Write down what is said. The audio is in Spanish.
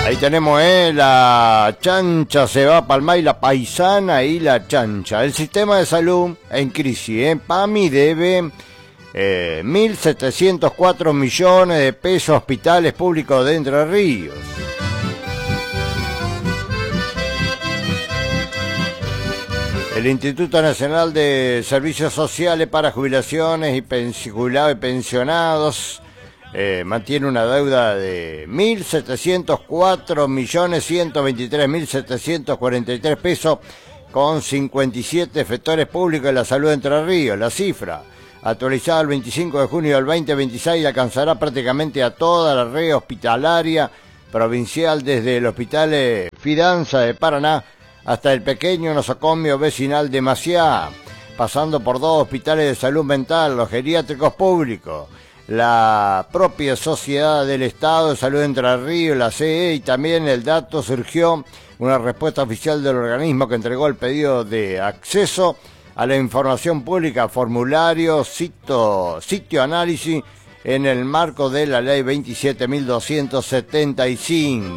Ahí tenemos, la chancha se va a palmar y la paisana y la chancha. El sistema de salud en crisis, PAMI debe 1.704 millones de pesos a hospitales públicos de Entre Ríos. El Instituto Nacional de Servicios Sociales para Jubilaciones y Jubilados y Pensionados mantiene una deuda de 1.704.123.743 pesos con 57 efectores públicos de la salud de Entre Ríos. La cifra, actualizada el 25 de junio del 2026, alcanzará prácticamente a toda la red hospitalaria provincial, desde el Hospital Fidanza de Paraná hasta el pequeño nosocomio vecinal de Maciá, pasando por 2 hospitales de salud mental, los geriátricos públicos, la propia Sociedad del Estado de Salud de Entre Ríos, la CE, y también el dato surgió una respuesta oficial del organismo que entregó el pedido de acceso a la información pública, formulario, sitio análisis, en el marco de la ley 27.275.